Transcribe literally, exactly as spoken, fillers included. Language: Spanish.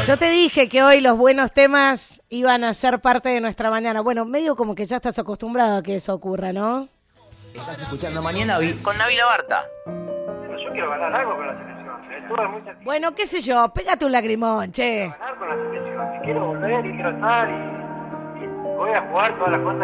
Yo te dije que hoy los buenos temas iban a ser parte de nuestra mañana. Bueno, medio como que ya estás acostumbrado a que eso ocurra, ¿no? Estás escuchando Mañana con Nabila Barta. Pero yo quiero ganar algo con la selección. Estuve mucho tiempo. Bueno, qué sé yo, pégate un lagrimón, che. Quiero ganar con la selección. Y quiero volver y quiero estar y, y voy a jugar todas las cosas